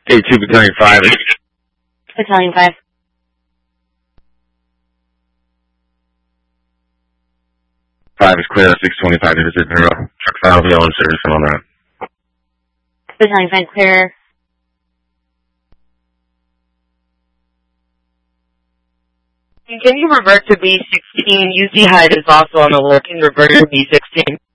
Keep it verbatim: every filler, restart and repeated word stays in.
K two Battalion five. Battalion five. five is clear, six twenty-five, Division zero. Truck file, V L M service and on that. Battalion five clear. Can you revert to B sixteen? U Z Hyde is also on alert. Can you revert to B sixteen?